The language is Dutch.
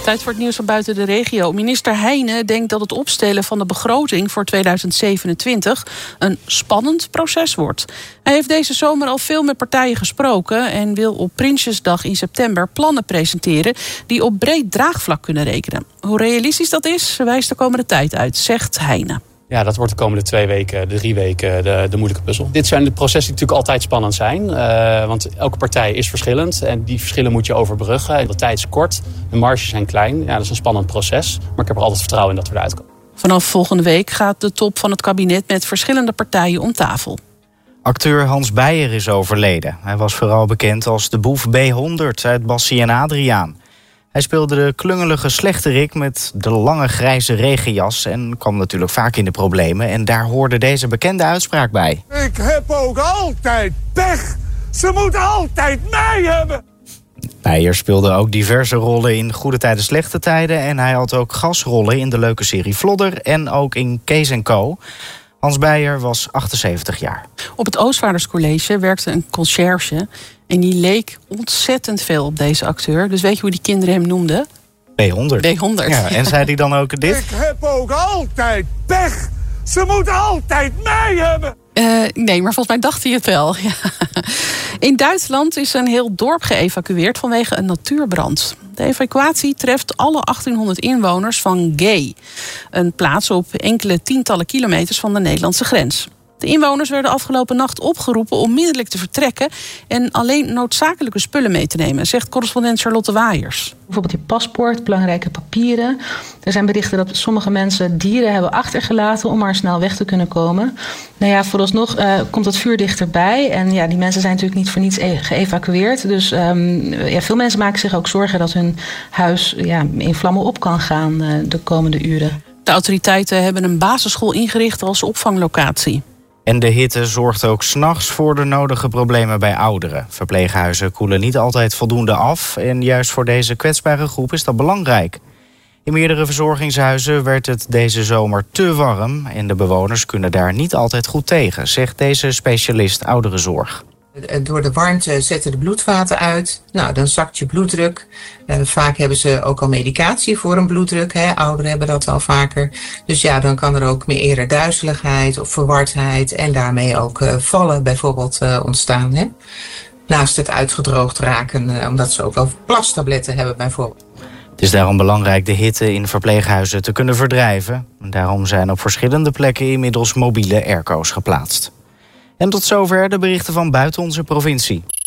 Tijd voor het nieuws van buiten de regio. Minister Heijnen denkt dat het opstellen van de begroting voor 2027 een spannend proces wordt. Hij heeft deze zomer al veel met partijen gesproken en wil op Prinsjesdag in september plannen presenteren die op breed draagvlak kunnen rekenen. Hoe realistisch dat is, wijst de komende tijd uit, zegt Heijnen. Ja, dat wordt de komende 2 weken, de 3 weken, de moeilijke puzzel. Dit zijn de processen die natuurlijk altijd spannend zijn. Want elke partij is verschillend en die verschillen moet je overbruggen. De tijd is kort, de marges zijn klein. Ja, dat is een spannend proces, maar ik heb er altijd vertrouwen in dat we eruit komen. Vanaf volgende week gaat de top van het kabinet met verschillende partijen om tafel. Acteur Hans Beyer is overleden. Hij was vooral bekend als de boef B100 uit Bassie en Adriaan. Hij speelde de klungelige slechterik met de lange grijze regenjas en kwam natuurlijk vaak in de problemen. En daar hoorde deze bekende uitspraak bij. Ik heb ook altijd pech. Ze moeten altijd mij hebben. Beyer speelde ook diverse rollen in Goede Tijden, Slechte Tijden. En hij had ook gastrollen in de leuke serie Vlodder en ook in Kees & Co. Hans Beyer was 78 jaar. Op het Oostvaarderscollege werkte een conciërge en die leek ontzettend veel op deze acteur. Dus weet je hoe die kinderen hem noemden? B100. B100. Ja, en zei hij dan ook dit? Ik heb ook altijd pech. Ze moeten altijd mij hebben. Nee, maar volgens mij dacht hij het wel. Ja. In Duitsland is een heel dorp geëvacueerd vanwege een natuurbrand. De evacuatie treft alle 1800 inwoners van Gay. Een plaats op enkele tientallen kilometers van de Nederlandse grens. De inwoners werden afgelopen nacht opgeroepen onmiddellijk te vertrekken en alleen noodzakelijke spullen mee te nemen, zegt correspondent Charlotte Waaiers. Bijvoorbeeld je paspoort, belangrijke papieren. Er zijn berichten dat sommige mensen dieren hebben achtergelaten om maar snel weg te kunnen komen. Nou ja, vooralsnog komt het vuur dichterbij. En ja, die mensen zijn natuurlijk niet voor niets geëvacueerd. Dus veel mensen maken zich ook zorgen dat hun huis in vlammen op kan gaan de komende uren. De autoriteiten hebben een basisschool ingericht als opvanglocatie. En de hitte zorgt ook 's nachts voor de nodige problemen bij ouderen. Verpleeghuizen koelen niet altijd voldoende af en juist voor deze kwetsbare groep is dat belangrijk. In meerdere verzorgingshuizen werd het deze zomer te warm en de bewoners kunnen daar niet altijd goed tegen, zegt deze specialist ouderenzorg. Door de warmte zetten de bloedvaten uit. Nou, dan zakt je bloeddruk. Vaak hebben ze ook al medicatie voor een bloeddruk. Ouderen hebben dat al vaker. Dus ja, dan kan er ook meer eerder duizeligheid of verwardheid en daarmee ook vallen bijvoorbeeld ontstaan. Hè? Naast het uitgedroogd raken, omdat ze ook wel plastabletten hebben bijvoorbeeld. Het is daarom belangrijk de hitte in verpleeghuizen te kunnen verdrijven. Daarom zijn op verschillende plekken inmiddels mobiele airco's geplaatst. En tot zover de berichten van buiten onze provincie.